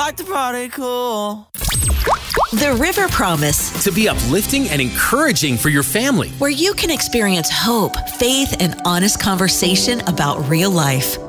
Like the party cool. The River Promise, To be uplifting and encouraging for your family. where you can experience hope, faith, and honest conversation about real life.